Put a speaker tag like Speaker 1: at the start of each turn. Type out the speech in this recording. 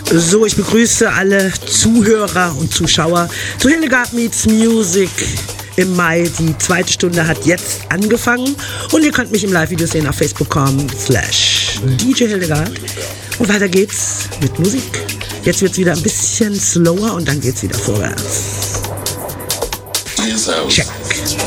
Speaker 1: So, ich begrüße alle Zuhörer und Zuschauer zu Hildegard Meets Music im Mai. Die zweite Stunde hat jetzt angefangen und ihr könnt mich im Live-Video sehen auf Facebook.com/DJ Hildegard. Und weiter geht's mit Musik. Jetzt wird's wieder ein bisschen slower und dann geht's wieder vorwärts. Check.